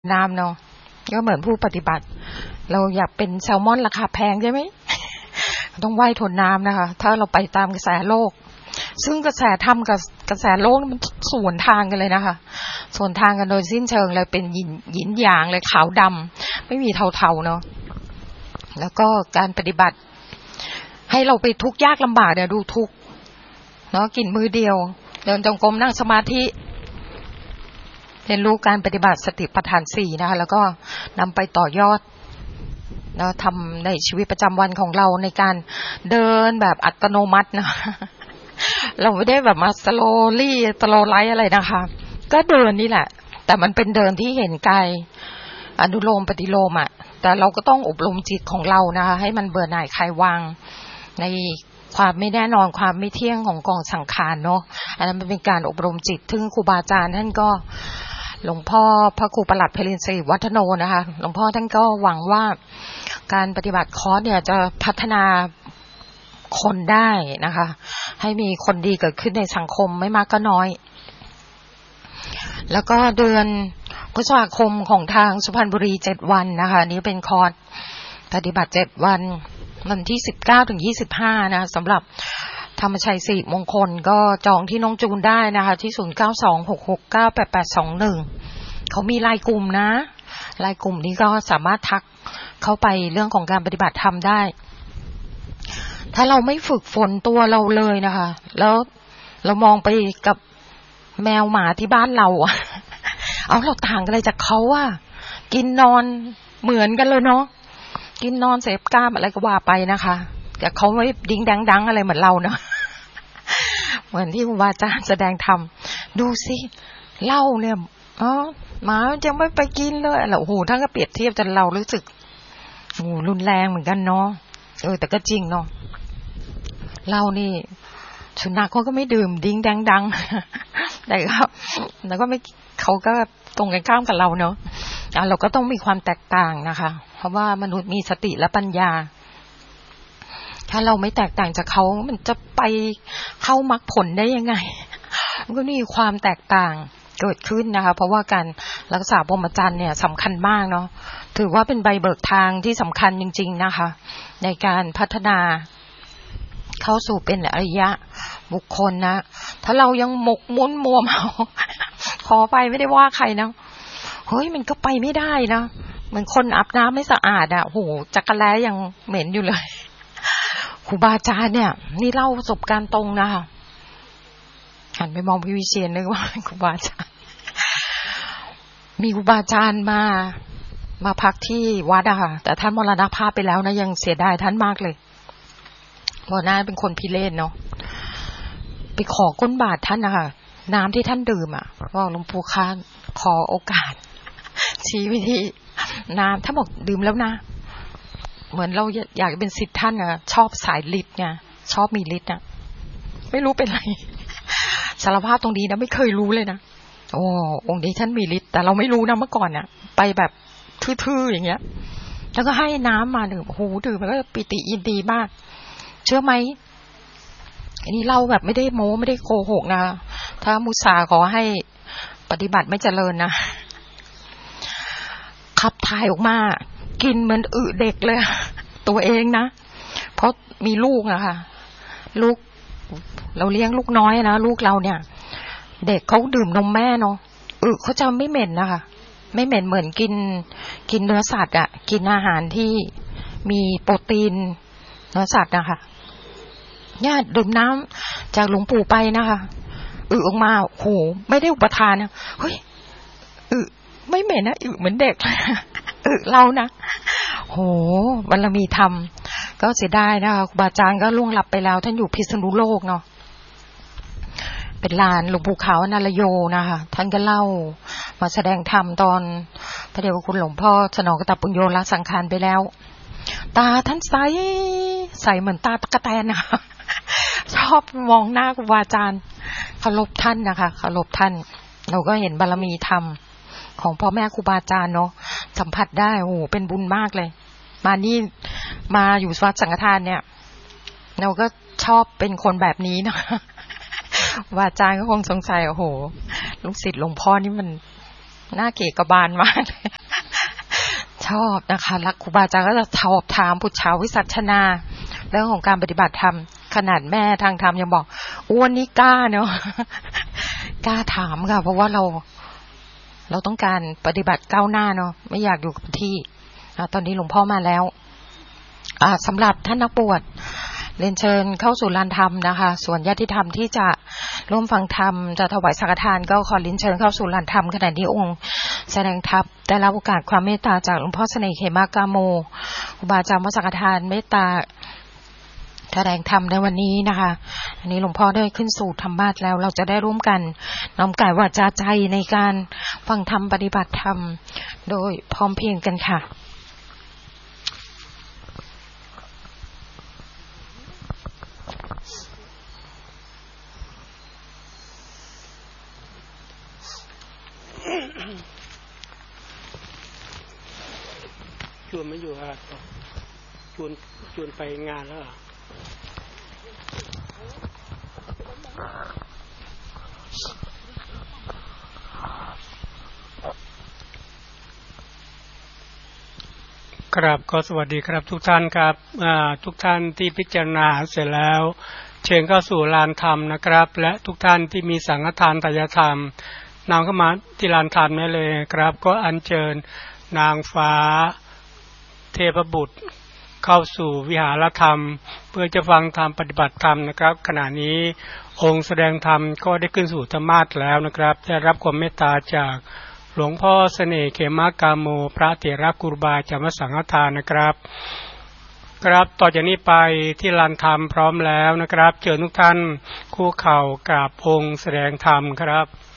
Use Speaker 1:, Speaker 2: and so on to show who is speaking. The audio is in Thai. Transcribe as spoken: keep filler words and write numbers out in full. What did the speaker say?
Speaker 1: น้ำเนาะก็เหมือนผู้ปฏิบัติเราอยากเป็นแซลมอนราคาแพงใช่ไหม ต้องว่ายทนน้ำนะคะถ้าเราไปตามกระแสโลกซึ่งกระแสธรรมกับกระแสโลกมันสวนทางกันเลยนะคะสวนทางกันโดยสิ้นเชิงเลยเป็นหยินหยินหยางเลยขาวดำไม่มีเทาๆเนาะแล้วก็การปฏิบัติให้เราไปทุกข์ยากลำบากเนี่ยดูทุกข์เนาะกินมือเดียวเดินจงกรมนั่งสมาธิเรียนรู้การปฏิบัติสติปัฏฐานสี่นะคะแล้วก็นำไปต่อยอดแล้วทำในชีวิตประจำวันของเราในการเดินแบบอัตโนมัตินะเราไม่ได้แบบมาสโลลี่สโลไลท์อะไรนะคะก็เดินนี่แหละแต่มันเป็นเดินที่เห็นกายอนุโลมปฏิโลมอ่ะแต่เราก็ต้องอบรมจิตของเรานะคะให้มันเบื่อหน่ายคลายวางในความไม่แน่นอนความไม่เที่ยงของกองสังขารเนาะอันนั้นมันเป็นการอบรมจิตซึ่งครูบาอาจารย์ท่านก็หลวงพ่อพระครูประหลัดเพลินศรีวัฒโนนะคะหลวงพ่อท่านก็หวังว่าการปฏิบัติคอร์สเนี่ยจะพัฒนาคนได้นะคะให้มีคนดีเกิดขึ้นในสังคมไม่มากก็น้อยแล้วก็เดือนพฤษภาคมของทางสุพรรณบุรีเจ็ดวันนะคะนี้เป็นคอร์สปฏิบัติเจ็ดวันวันที่สิบเก้าถึงยี่สิบห้านะสำหรับธรรมชัยสี่มงคลก็จองที่น้องจูนได้นะคะที่ศูนย์ เก้า สอง หก หก เก้า แปด แปด สอง หนึ่งเขามีไลน์กลุ่มนะไลน์กลุ่มนี้ก็สามารถทักเข้าไปเรื่องของการปฏิบัติธรรมได้ถ้าเราไม่ฝึกฝนตัวเราเลยนะคะแล้วเรามองไปกับแมวหมาที่บ้านเราอะเอาเราต่างกันเลยจากเขาอะกินนอนเหมือนกันเลยเนาะกินนอนเสพกามอะไรก็ว่าไปนะคะแต่เขาไม่ดิ้งดังๆอะไรเหมือนเราเนาะเหมือนที่ครูบาอาจารย์แสดงธรรมดูสิเหล้าเนี่ยอ๋อหมายังไม่ไปกินเลยแล้วโอ้โหท่านก็เปรียบเทียบจนเรารู้สึกโอ้รุนแรงเหมือนกันเนาะเออแต่ก็จริงเนาะเหล้านี่สุนัขเขาก็ไม่ดื่มดิ้งดังดังแต่ก็แล้วก็ไม่เขาก็ตรงกันข้ามกับเราเนาะเราก็ต้องมีความแตกต่างนะคะเพราะว่ามนุษย์มีสติและปัญญาถ้าเราไม่แตกต่างจากเขามันจะไปเข้ามรรคผลได้ยังไงมันก็มีความแตกต่างเกิดขึ้นนะคะเพราะว่าการรักษาพรหมจรรย์เนี่ยสำคัญมากเนาะถือว่าเป็นใบเบิกทางที่สำคัญจริงๆนะคะในการพัฒนาเข้าสู่เป็นอริยะบุคคลนะถ้าเรายังหมกมุ่นมัวเมาขอไปไม่ได้ว่าใครนะเฮ้ยมันก็ไปไม่ได้นะเหมือนคนอาบน้ำไม่สะอาดอ่ะโหจักรแล้ยังเหม็นอยู่เลยครูบาอาจารย์เนี่ยนี่เล่าประสบการณ์ตรงนะคะหันไปมองพี่วิเชียรนึกว่าครูบาอาจารย์มีครูบาอาจารย์มามาพักที่วัดอะค่ะแต่ท่านมรณภาพไปแล้วนะยังเสียดายท่านมากเลยเพราะน่าเป็นคนพิเรนเนาะไปขอก้นบาทท่านนะคะน้ำที่ท่านดื่มอ่ะบอกหลวงปู่ค้านขอโอกาสชี้วิธีน้ำถ้าบอกดื่มแล้วนะเหมือนเราอยากเป็นศิษย์ท่านอะชอบสายฤทธิ์ไงชอบมีฤทธิ์อะไม่รู้เป็นไรสารภาพตรงนี้นะไม่เคยรู้เลยนะโอ้องค์นี้ท่านมีฤทธิ์แต่เราไม่รู้นะเมื่อก่อนอะไปแบบทื่อๆอย่างเงี้ยแล้วก็ให้น้ำมาดื่มโอ้โหดื่มมันก็ปิติยินดีมากเชื่อไหมอันนี้เราแบบไม่ได้โม้ไม่ได้โกหกนะถ้ามุสาขอให้ปฏิบัติไม่เจริญนะขับถ่ายออกมากินเหมือนอึเด็กเลยตัวเองนะเพราะมีลูกอะค่ะลูกเราเลี้ยงลูกน้อยนะลูกเราเนี่ยเด็กเขาดื่มนมแม่เนาะอึเขาจะไม่เหม็นนะคะไม่เหม็นเหมือนกินกินเนื้อสัตว์อะกินอาหารที่มีโปรตีนเนื้อสัตว์นะคะเนี่ยดื่มน้ำจากหลวงปู่ไปนะคะอึออกมาโหไม่ได้อุปทานนะเฮ้ยอึไม่เหม็นนะอึเหมือนเด็กอึเรานะโหบารมีธรรมก็เสียดายนะคะครูบาอาจารย์ก็ล่วงลับไปแล้วท่านอยู่พิษณุโลกเนาะเป็นลานหลวงปู่ขาวนารโยนะคะท่านก็เล่ามาแสดงธรรมตอนพระเดชพระคุณหลวงพ่อสนองกตับปุญโญละสังขารไปแล้วตาท่านใสใสเหมือนตาตะกะแตนนะคะชอบมองหน้าครูบาอาจารย์เคารพท่านนะคะเคารพท่านเราก็เห็นบารมีธรรมของพ่อแม่ครูบาอาจารย์เนาะสัมผัสได้โอ้โหเป็นบุญมากเลยมานี่มาอยู่วัดสังฆทานเนี่ยเราก็ชอบเป็นคนแบบนี้นะครูบาอาจารย์ก็คงสงสัยโอ้โหลูกศิษย์หลวงพ่อนี่มันหน้าเก๋กบาลมากชอบนะคะรักครูบาอาจารย์ก็จะสอบถามพุทธชาวิสัชนาเรื่องของการปฏิบัติธรรมขนาดแม่ทางธรรมยังบอกอ้วนนี่กล้าเนาะกล้าถามค่ะเพราะว่าเราเราต้องการปฏิบัติก้าวหน้าเนาะไม่อยากอยู่กับที่ตอนนี้หลวงพ่อมาแล้วสำหรับท่านนักบวชเรียนเชิญเข้าสู่ลานธรรมนะคะส่วนญาติธรรมที่จะร่วมฟังธรรมจะถวายสังฆทานก็ขอเรียนเชิญเข้าสู่ลานธรรมขณะนี้องค์แสดงธรรมได้รับโอกาสความเมตตาจากหลวงพ่อเสน่ห์เขมากาโมครูบาอาจารย์วัดสังฆทานเมตตาแสดงธรรมในวันนี้นะคะอันนี้หลวงพ่อได้ขึ้นสู่ธรรมาสแล้วเราจะได้ร่วมกันน้อมกายวาจาใจในการฟังธรรมปฏิบัติธรรมโดยพร้อมเพรียงกันค่ะ
Speaker 2: ชวนไม่อยู่อะไรชวนชวนไปงานแล้วครับก็สวัสดีครับทุกท่านครับทุกท่านที่พิจารณาเสร็จแล้วเชิญเข้าสู่ลานธรรมนะครับและทุกท่านที่มีสังฆทานทายธรรมนำเข้ามาที่ลานธรรมได้เลยครับก็อัญเชิญนางฟ้าเทพบุตรเข้าสู่วิหารธรรมเพื่อจะฟังธรรมปฏิบัติธรรมนะครับขณะนี้องค์แสดงธรรมก็ได้ขึ้นสู่ธรรมาสแล้วนะครับได้รับความเมตตาจากหลวงพ่อเสน่ห์เขมากาโมพระเถระครูบาอาจารย์วัดสังฆทานนะครับครับต่อจากนี้ไปที่ลานธรรมพร้อมแล้วนะครับเชิญทุกท่านคู่เข่ากราบองค์แสดงธรรมครับ